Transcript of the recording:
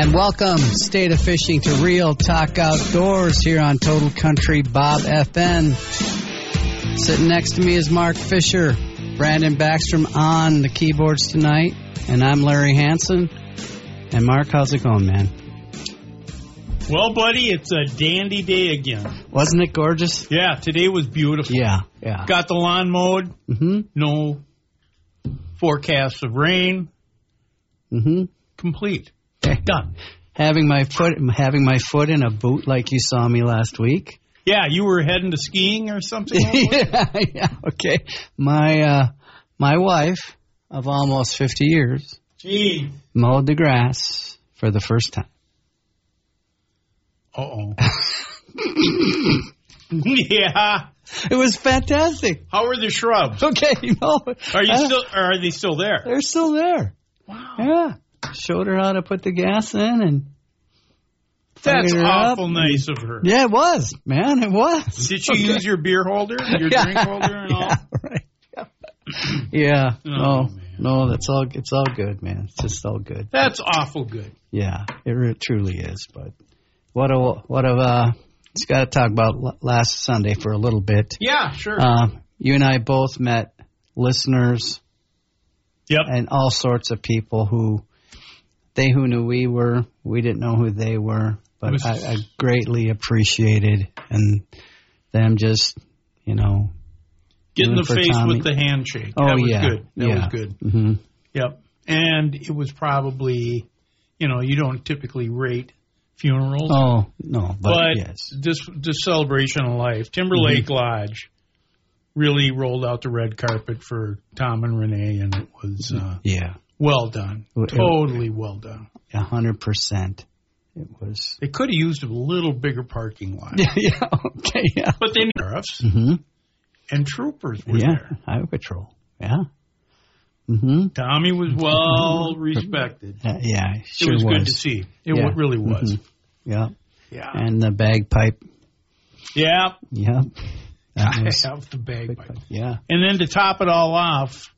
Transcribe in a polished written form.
And welcome, State of Fishing, to Real Talk Outdoors here on Total Country Bob FN. Sitting next to me is Mark Fisher, Brandon Backstrom on the keyboards tonight, and I'm Larry Hansen. And Mark, how's it going, man? Well, buddy, it's a dandy day again. Wasn't it gorgeous? Yeah, today was beautiful. Yeah. Got the lawn mowed. Mm-hmm. No forecast of rain. Mm-hmm. Complete. Okay. Done. Having my foot in a boot like you saw me last week. Yeah, you were heading to skiing or something. yeah. Okay. My wife of almost 50 years mowed the grass for the first time. Uh-oh. Yeah. It was fantastic. How are the shrubs? Okay, Are they still there? They're still there. Wow. Yeah. Showed her how to put the gas in and That's awful up. Nice of her. Yeah, it was, man. It was. Did she use your beer holder, your drink holder and all? Yeah, right. Yeah. Oh, no, it's all good, man. It's just all good. That's awful good. Yeah, it truly is. But just got to talk about last Sunday for a little bit. Yeah, sure. You and I both met listeners. Yep. And all sorts of people who knew we were. We didn't know who they were, but I greatly appreciated and them just, Get in the face Tommy. with the handshake. Oh, that was yeah. good. That was good. Mm-hmm. Yep. And it was probably, you don't typically rate funerals. Oh, no, but yes. This celebration of life, Timberlake Lodge really rolled out the red carpet for Tom and Renee, and it was well done. Totally well done. 100%. It was. They could have used a little bigger parking lot. Yeah, okay, yeah. But they need sheriffs and troopers were there. Highway Patrol, yeah. Mm-hmm. Tommy was well respected. Yeah, sure it was good to see. It really was. Mm-hmm. Yeah. Yeah. And the bagpipe. Yeah. Yeah. I have the bagpipe. Yeah. And then to top it all off,